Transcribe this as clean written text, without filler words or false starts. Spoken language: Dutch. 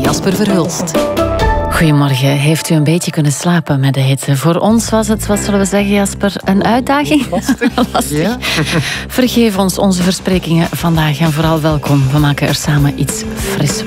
Jasper Verhulst. Goedemorgen. Heeft u een beetje kunnen slapen met de hitte? Voor ons was het, wat zullen we zeggen, Jasper, een uitdaging? Lastig. Ja. Vergeef ons onze versprekingen vandaag en vooral welkom. We maken er samen iets fris